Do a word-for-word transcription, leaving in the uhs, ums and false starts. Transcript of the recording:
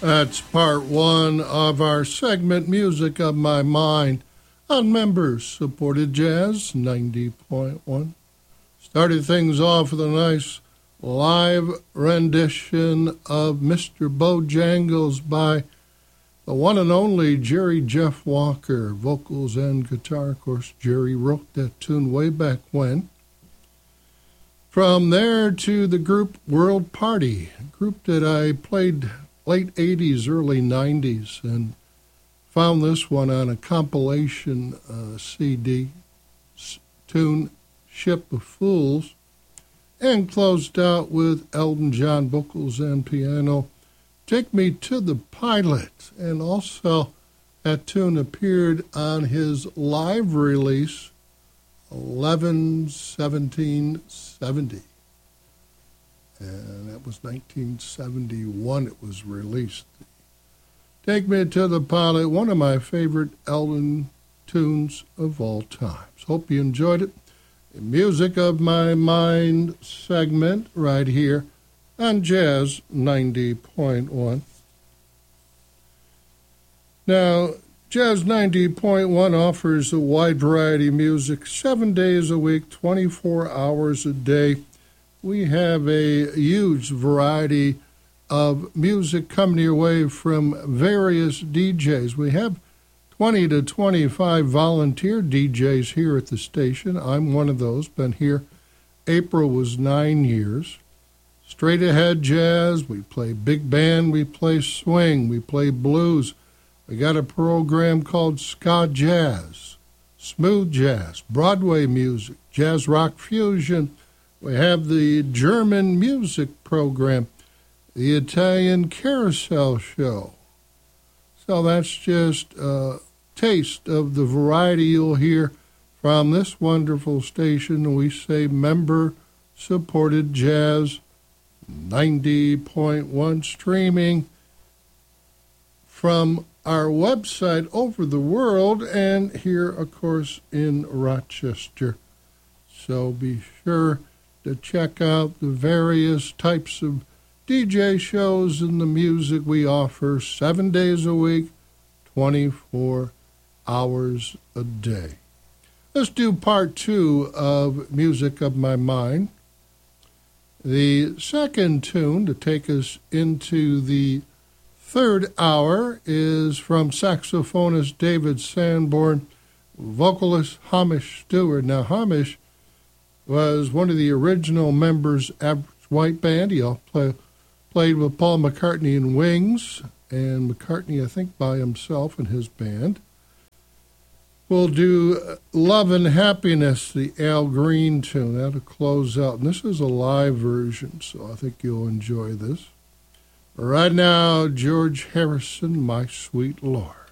That's part one of our segment, Music of My Mind, on members-supported Jazz ninety point one. Started things off with a nice live rendition of Mister Bojangles by the one and only Jerry Jeff Walker, vocals and guitar. Of course, Jerry wrote that tune way back when. From there to the group World Party, a group that I played late eighties, early nineties, and found this one on a compilation uh, C D, tune Ship of Fools, and closed out with Elton John vocals and piano, Take Me to the Pilot, and also that tune appeared on his live release, eleven seventeen seventy. And that was nineteen seventy-one it was released. Take Me to the Pilot, one of my favorite Elton tunes of all times. Hope you enjoyed it. The Music of My Mind segment right here on Jazz ninety point one. Now, Jazz ninety point one offers a wide variety of music seven days a week, twenty-four hours a day. We have a huge variety of music coming your way from various D Js. We have twenty to twenty-five volunteer D Js here at the station. I'm one of those, been here. April was nine years. Straight ahead jazz, we play big band, we play swing, we play blues. We got a program called Ska Jazz, smooth jazz, Broadway music, jazz rock fusion. We have the German music program, the Italian carousel show. So that's just a taste of the variety you'll hear from this wonderful station. We say member-supported Jazz ninety point one, streaming from our website over the world and here, of course, in Rochester. So be sure to check out the various types of D J shows and the music we offer seven days a week, twenty-four hours a day. Let's do part two of Music of My Mind. The second tune to take us into the third hour is from saxophonist David Sanborn, vocalist Hamish Stewart. Now, Hamish was one of the original members of Average White Band. He also play, played with Paul McCartney and Wings, and McCartney, I think, by himself and his band. We'll do Love and Happiness, the Al Green tune. That'll close out. And this is a live version, so I think you'll enjoy this. Right now, George Harrison, My Sweet Lord.